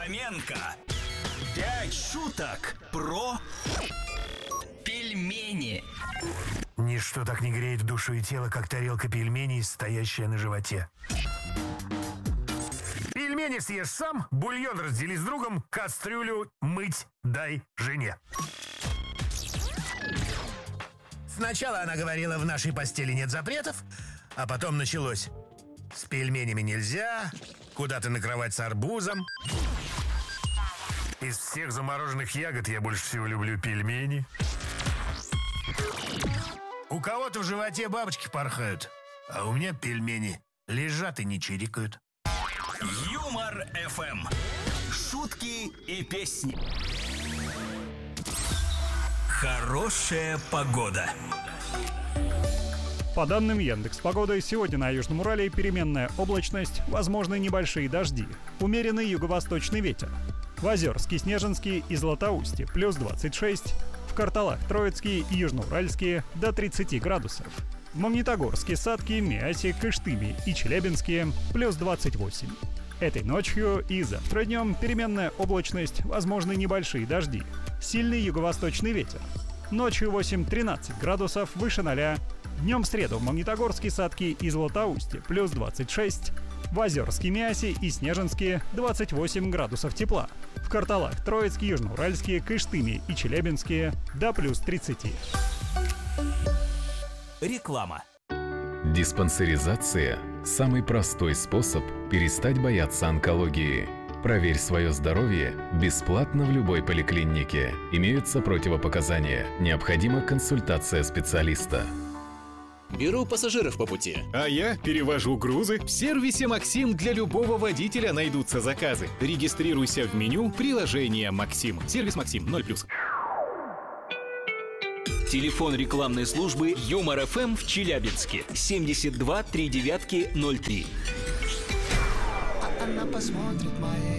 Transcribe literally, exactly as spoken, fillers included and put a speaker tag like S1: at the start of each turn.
S1: Фоменко. Пять шуток про пельмени.
S2: Ничто так не греет душу и тело, как тарелка пельменей, стоящая на животе. Пельмени съешь сам, бульон раздели с другом, кастрюлю мыть дай жене. Сначала она говорила, в нашей постели нет запретов, а потом началось: с пельменями нельзя, куда-то на кровать с арбузом. Из всех замороженных ягод я больше всего люблю пельмени. У кого-то в животе бабочки порхают, а у меня пельмени лежат и не чирикают.
S1: Юмор эф эм. Шутки и песни. Хорошая погода.
S3: По данным Яндекс.Погоды, сегодня на Южном Урале переменная облачность, возможны небольшие дожди, умеренный юго-восточный ветер. В Озерске, Снежинске и Златоусте плюс двадцать шесть, в Карталах, Троицкие и Южноуральские до тридцати градусов. В Магнитогорске, Сатке, Миасе, Кыштыме и Челябинске плюс двадцать восемь. Этой ночью и завтра днем переменная облачность, возможны небольшие дожди, сильный юго-восточный ветер. Ночью восемь-тринадцать градусов выше ноля. Днем в среду в Магнитогорске, Сатке и Златоусте плюс двадцать шесть. В Озерске, Миасе и Снежинске двадцать восемь градусов тепла. В Карталах, Троицке, Южноуральске, Кыштыме и Челябинске до плюс тридцати.
S1: Реклама.
S4: Диспансеризация – самый простой способ перестать бояться онкологии. Проверь свое здоровье бесплатно в любой поликлинике. Имеются противопоказания. Необходима консультация специалиста.
S5: Беру пассажиров по пути.
S6: А я перевожу грузы. В сервисе «Максим» для любого водителя найдутся заказы. Регистрируйся в меню приложения «Максим». Сервис «Максим» ноль плюс.
S1: Телефон рекламной службы Юмор эф эм в Челябинске. семьдесят два три девятки ноль три.
S7: Она посмотрит мои